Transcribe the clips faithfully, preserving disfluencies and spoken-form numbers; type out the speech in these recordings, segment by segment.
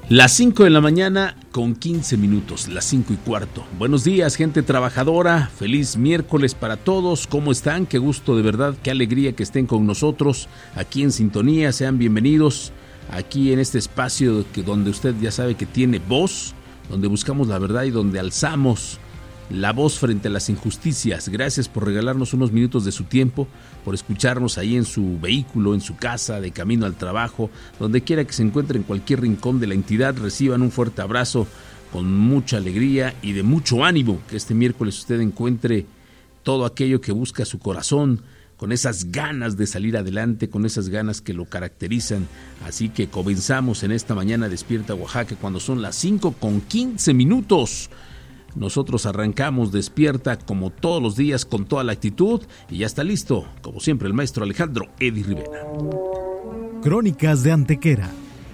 Las cinco de la mañana con quince minutos, las cinco y cuarto. Buenos días, gente trabajadora, feliz miércoles para todos. ¿Cómo están? Qué gusto, de verdad, qué alegría que estén con nosotros aquí en sintonía. Sean bienvenidos aquí en este espacio que donde usted ya sabe que tiene voz, donde buscamos la verdad y donde alzamos la voz frente a las injusticias. Gracias por regalarnos unos minutos de su tiempo, por escucharnos ahí en su vehículo, en su casa, de camino al trabajo, donde quiera que se encuentre en cualquier rincón de la entidad. Reciban un fuerte abrazo con mucha alegría y de mucho ánimo, que este miércoles usted encuentre todo aquello que busca su corazón, con esas ganas de salir adelante, con esas ganas que lo caracterizan. Así que comenzamos en esta mañana Despierta Oaxaca cuando son las cinco con quince minutos. Nosotros arrancamos Despierta como todos los días con toda la actitud y ya está listo, como siempre, el maestro Alejandro Eddy Rivera. Crónicas de Antequera.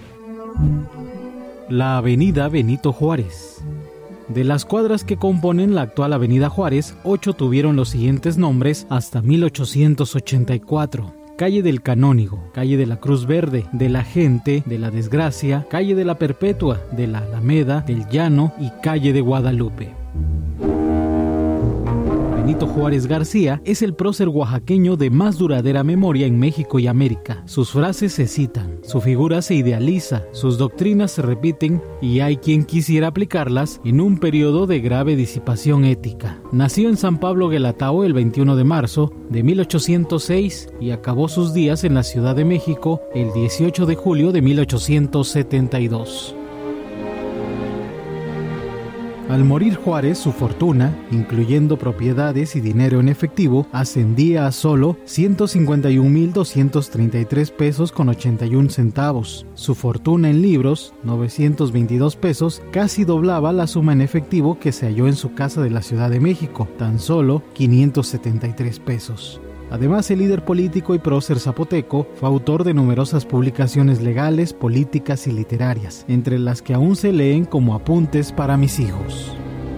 La avenida Benito Juárez. De las cuadras que componen la actual avenida Juárez, ocho tuvieron los siguientes nombres hasta mil ochocientos ochenta y cuatro. Calle del Canónigo, Calle de la Cruz Verde, de la Gente, de la Desgracia, Calle de la Perpetua, de la Alameda, del Llano y Calle de Guadalupe. Benito Juárez García es el prócer oaxaqueño de más duradera memoria en México y América. Sus frases se citan, su figura se idealiza, sus doctrinas se repiten y hay quien quisiera aplicarlas en un periodo de grave disipación ética. Nació en San Pablo Guelatao el veintiuno de marzo de mil ochocientos seis y acabó sus días en la Ciudad de México el dieciocho de julio de mil ochocientos setenta y dos. Al morir Juárez, su fortuna, incluyendo propiedades y dinero en efectivo, ascendía a solo ciento cincuenta y un mil doscientos treinta y tres pesos con ochenta y un centavos. Su fortuna en libros, novecientos veintidós pesos, casi doblaba la suma en efectivo que se halló en su casa de la Ciudad de México, tan solo quinientos setenta y tres pesos. Además, el líder político y prócer zapoteco fue autor de numerosas publicaciones legales, políticas y literarias, entre las que aún se leen como Apuntes para mis hijos.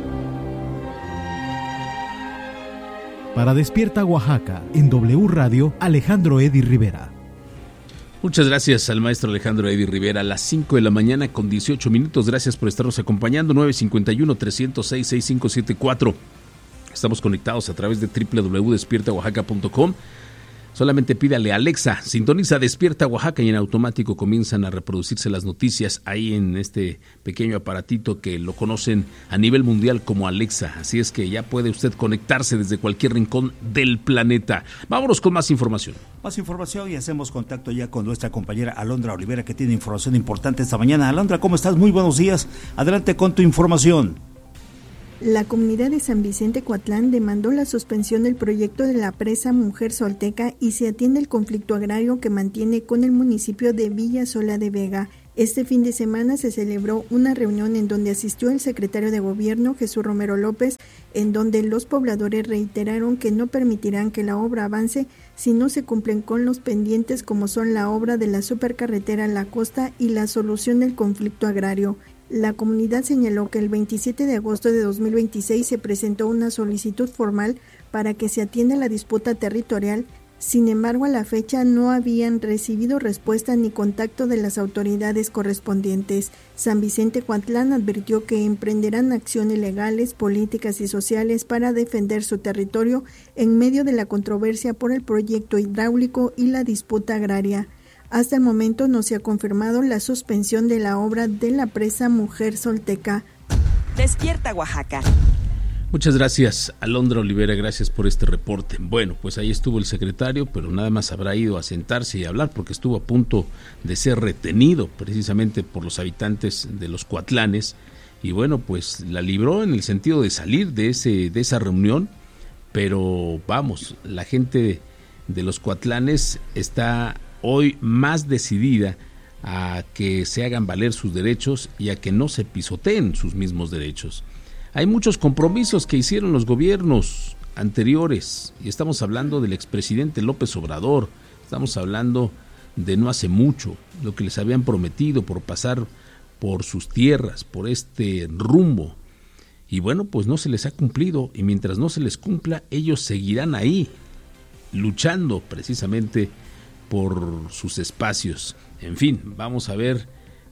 Para Despierta Oaxaca, en W Radio, Alejandro Eddy Rivera. Muchas gracias al maestro Alejandro Eddy Rivera. A las cinco de la mañana con dieciocho minutos. Gracias por estarnos acompañando. nueve cinco uno, tres cero seis, seis cinco siete cuatro. Estamos conectados a través de doble u doble u doble u punto despierta oaxaca punto com. Solamente pídale a Alexa, sintoniza Despierta Oaxaca y en automático comienzan a reproducirse las noticias ahí en este pequeño aparatito que lo conocen a nivel mundial como Alexa. Así es que ya puede usted conectarse desde cualquier rincón del planeta. Vámonos con más información. Más información y hacemos contacto ya con nuestra compañera Alondra Olivera, que tiene información importante esta mañana. Alondra, ¿cómo estás? Muy buenos días. Adelante con tu información. La comunidad de San Vicente Coatlán demandó la suspensión del proyecto de la presa Mujer Solteca y se atiende el conflicto agrario que mantiene con el municipio de Villa Sola de Vega. Este fin de semana se celebró una reunión en donde asistió el secretario de Gobierno, Jesús Romero López, en donde los pobladores reiteraron que no permitirán que la obra avance si no se cumplen con los pendientes como son la obra de la supercarretera La Costa y la solución del conflicto agrario. La comunidad señaló que el veintisiete de agosto de dos mil veintiséis se presentó una solicitud formal para que se atienda la disputa territorial. Sin embargo, a la fecha no habían recibido respuesta ni contacto de las autoridades correspondientes. San Vicente Coatlán advirtió que emprenderán acciones legales, políticas y sociales para defender su territorio en medio de la controversia por el proyecto hidráulico y la disputa agraria. Hasta el momento no se ha confirmado la suspensión de la obra de la presa Mujer Solteca. Despierta Oaxaca. Muchas gracias, Alondra Olivera, gracias por este reporte. Bueno, pues ahí estuvo el secretario, pero nada más habrá ido a sentarse y a hablar porque estuvo a punto de ser retenido precisamente por los habitantes de los Coatlanes y bueno, pues la libró en el sentido de salir de ese de esa reunión, pero vamos, la gente de los Coatlanes está hoy más decidida a que se hagan valer sus derechos y a que no se pisoteen sus mismos derechos. Hay muchos compromisos que hicieron los gobiernos anteriores y estamos hablando del expresidente López Obrador, estamos hablando de no hace mucho, lo que les habían prometido por pasar por sus tierras, por este rumbo. Y bueno, pues no se les ha cumplido y mientras no se les cumpla, ellos seguirán ahí, luchando precisamente por sus espacios. En fin, vamos a ver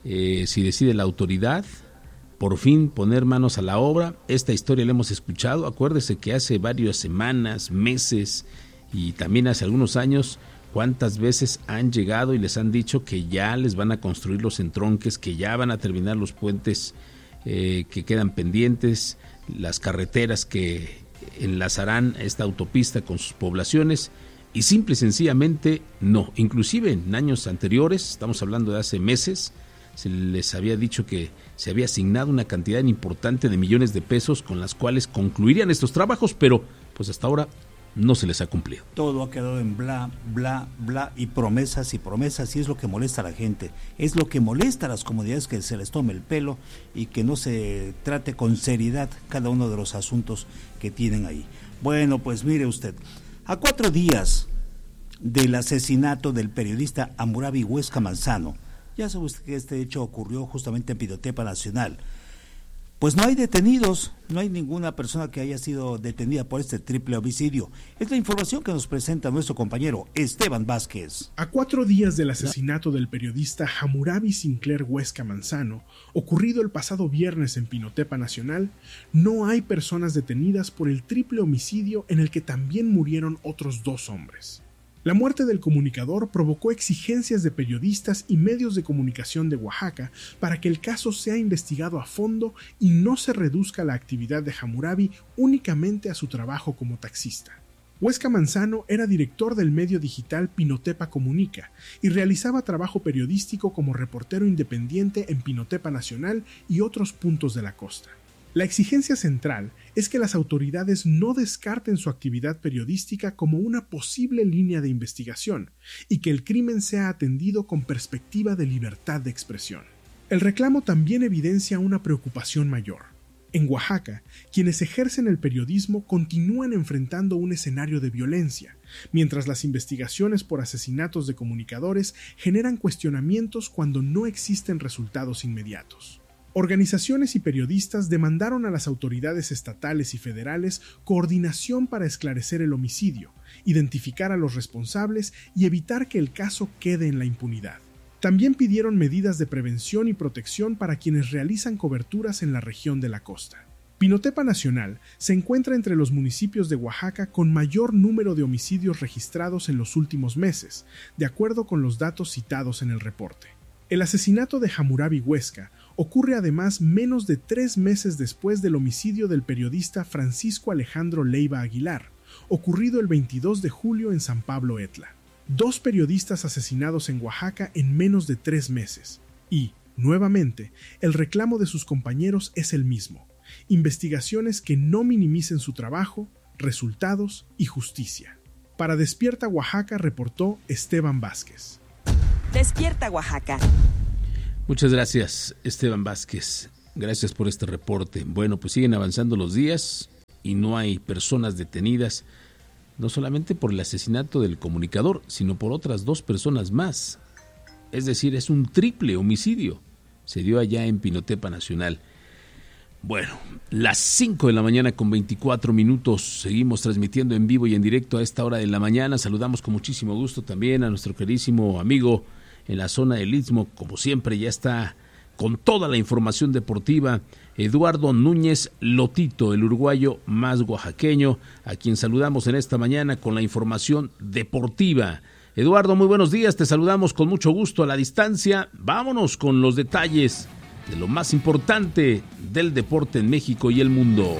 eh, si decide la autoridad, por fin poner manos a la obra. Esta historia la hemos escuchado, acuérdese que hace varias semanas, meses y también hace algunos años, cuántas veces han llegado y les han dicho que ya les van a construir los entronques, que ya van a terminar los puentes eh, que quedan pendientes, las carreteras que enlazarán esta autopista con sus poblaciones, y simple y sencillamente no. Inclusive en años anteriores, estamos hablando de hace meses, se les había dicho que se había asignado una cantidad importante de millones de pesos con las cuales concluirían estos trabajos, pero pues hasta ahora no se les ha cumplido. Todo ha quedado en bla, bla, bla y promesas y promesas, y es lo que molesta a la gente, es lo que molesta a las comunidades, que se les tome el pelo y que no se trate con seriedad cada uno de los asuntos que tienen ahí. Bueno, pues mire usted, a cuatro días del asesinato del periodista Hammurabi Huesca Manzano, ya sabe usted que este hecho ocurrió justamente en Pinotepa Nacional. Pues no hay detenidos, no hay ninguna persona que haya sido detenida por este triple homicidio. Es la información que nos presenta nuestro compañero Esteban Vázquez. A cuatro días del asesinato del periodista Hammurabi Sinclair Huesca Manzano, ocurrido el pasado viernes en Pinotepa Nacional, no hay personas detenidas por el triple homicidio en el que también murieron otros dos hombres. La muerte del comunicador provocó exigencias de periodistas y medios de comunicación de Oaxaca para que el caso sea investigado a fondo y no se reduzca la actividad de Hammurabi únicamente a su trabajo como taxista. Huesca Manzano era director del medio digital Pinotepa Comunica y realizaba trabajo periodístico como reportero independiente en Pinotepa Nacional y otros puntos de la costa. La exigencia central es que las autoridades no descarten su actividad periodística como una posible línea de investigación y que el crimen sea atendido con perspectiva de libertad de expresión. El reclamo también evidencia una preocupación mayor. En Oaxaca, quienes ejercen el periodismo continúan enfrentando un escenario de violencia, mientras las investigaciones por asesinatos de comunicadores generan cuestionamientos cuando no existen resultados inmediatos. Organizaciones y periodistas demandaron a las autoridades estatales y federales coordinación para esclarecer el homicidio, identificar a los responsables y evitar que el caso quede en la impunidad. También pidieron medidas de prevención y protección para quienes realizan coberturas en la región de la costa. Pinotepa Nacional se encuentra entre los municipios de Oaxaca con mayor número de homicidios registrados en los últimos meses, de acuerdo con los datos citados en el reporte. El asesinato de Hammurabi Huesca ocurre además menos de tres meses después del homicidio del periodista Francisco Alejandro Leiva Aguilar, ocurrido el veintidós de julio en San Pablo Etla. Dos periodistas asesinados en Oaxaca en menos de tres meses. Y, nuevamente, el reclamo de sus compañeros es el mismo: investigaciones que no minimicen su trabajo, resultados y justicia. Para Despierta Oaxaca reportó Esteban Vázquez. Despierta Oaxaca. Muchas gracias, Esteban Vázquez. Gracias por este reporte. Bueno, pues siguen avanzando los días y no hay personas detenidas, no solamente por el asesinato del comunicador, sino por otras dos personas más. Es decir, es un triple homicidio. Se dio allá en Pinotepa Nacional. Bueno, las cinco de la mañana con veinticuatro minutos. Seguimos transmitiendo en vivo y en directo a esta hora de la mañana. Saludamos con muchísimo gusto también a nuestro queridísimo amigo en la zona del Istmo. Como siempre, ya está con toda la información deportiva, Eduardo Núñez Lotito, el uruguayo más oaxaqueño, a quien saludamos en esta mañana con la información deportiva. Eduardo, muy buenos días, te saludamos con mucho gusto a la distancia. Vámonos con los detalles de lo más importante del deporte en México y el mundo.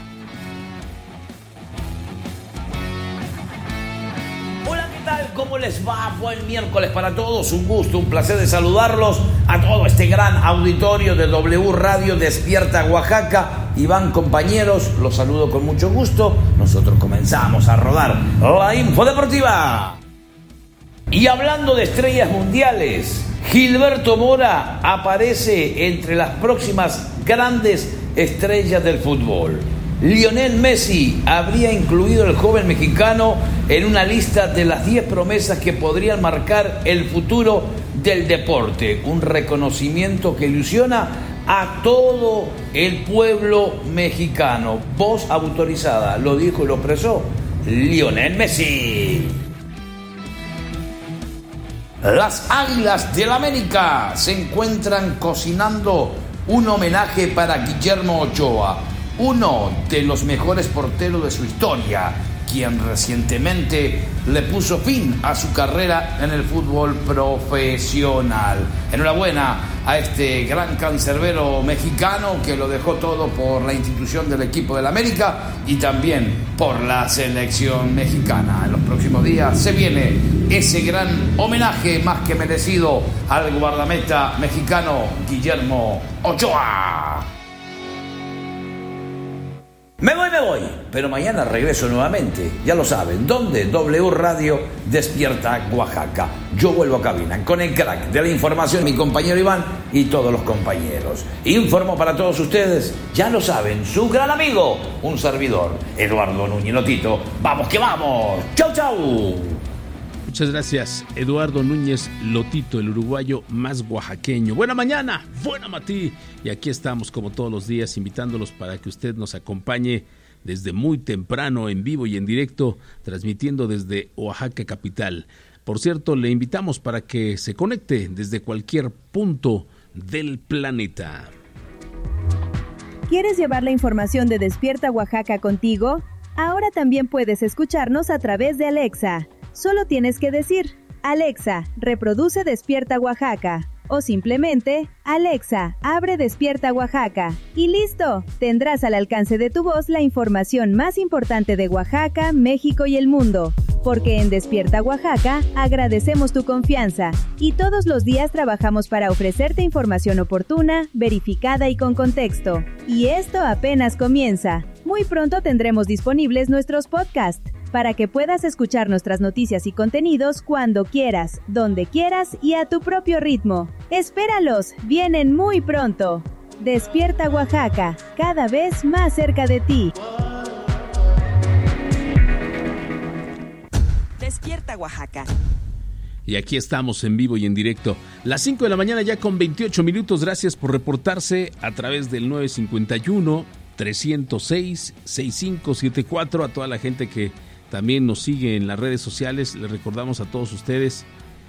¿Cómo les va? Buen miércoles para todos, un gusto, un placer de saludarlos a todo este gran auditorio de W Radio Despierta Oaxaca. Iván, compañeros, los saludo con mucho gusto. Nosotros comenzamos a rodar la info deportiva. Y hablando de estrellas mundiales, Gilberto Mora aparece entre las próximas grandes estrellas del fútbol. Lionel Messi habría incluido al joven mexicano en una lista de las diez promesas que podrían marcar el futuro del deporte. Un reconocimiento que ilusiona a todo el pueblo mexicano. Voz autorizada, lo dijo y lo expresó Lionel Messi. Las Águilas del América se encuentran cocinando un homenaje para Guillermo Ochoa, uno de los mejores porteros de su historia, quien recientemente le puso fin a su carrera en el fútbol profesional. Enhorabuena a este gran cancerbero mexicano que lo dejó todo por la institución del equipo del América y también por la selección mexicana. En los próximos días se viene ese gran homenaje más que merecido al guardameta mexicano Guillermo Ochoa. Me voy, me voy, pero mañana regreso nuevamente, ya lo saben, ¿dónde? W Radio Despierta Oaxaca. Yo vuelvo a cabina con el crack de la información, mi compañero Iván y todos los compañeros. Informo para todos ustedes, ya lo saben, su gran amigo, un servidor, Eduardo Núñez Lotito. ¡Vamos que vamos! ¡Chau, chau! Muchas gracias, Eduardo Núñez Lotito, el uruguayo más oaxaqueño. Buena mañana, buena matí. Y aquí estamos como todos los días invitándolos para que usted nos acompañe desde muy temprano en vivo y en directo, transmitiendo desde Oaxaca capital. Por cierto, le invitamos para que se conecte desde cualquier punto del planeta. ¿Quieres llevar la información de Despierta Oaxaca contigo? Ahora también puedes escucharnos a través de Alexa. Solo tienes que decir, Alexa, reproduce Despierta Oaxaca. O simplemente, Alexa, abre Despierta Oaxaca. Y listo, tendrás al alcance de tu voz la información más importante de Oaxaca, México y el mundo. Porque en Despierta Oaxaca agradecemos tu confianza y todos los días trabajamos para ofrecerte información oportuna, verificada y con contexto. Y esto apenas comienza. Muy pronto tendremos disponibles nuestros podcasts para que puedas escuchar nuestras noticias y contenidos cuando quieras, donde quieras y a tu propio ritmo. ¡Espéralos! ¡Vienen muy pronto! Despierta Oaxaca, cada vez más cerca de ti. Despierta Oaxaca. Y aquí estamos en vivo y en directo. Las cinco de la mañana ya con veintiocho minutos. Gracias por reportarse a través del nueve cinco uno, tres cero seis, seis cinco siete cuatro. A toda la gente que también nos sigue en las redes sociales, les recordamos a todos ustedes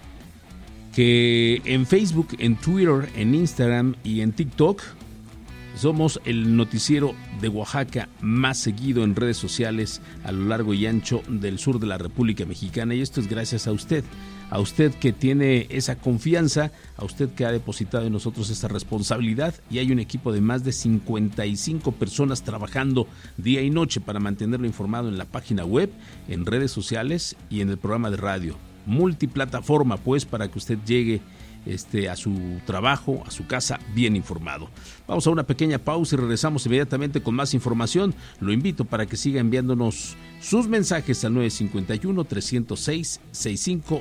que en Facebook, en Twitter, en Instagram y en TikTok somos el noticiero de Oaxaca más seguido en redes sociales a lo largo y ancho del sur de la República Mexicana, y esto es gracias a usted, a usted que tiene esa confianza, a usted que ha depositado en nosotros esa responsabilidad, y hay un equipo de más de cincuenta y cinco personas trabajando día y noche para mantenerlo informado en la página web, en redes sociales y en el programa de radio. Multiplataforma, pues, para que usted llegue Este, a su trabajo, a su casa, bien informado. Vamos a una pequeña pausa y regresamos inmediatamente con más información. Lo invito para que siga enviándonos sus mensajes al nueve cinco uno, tres cero seis, seis cinco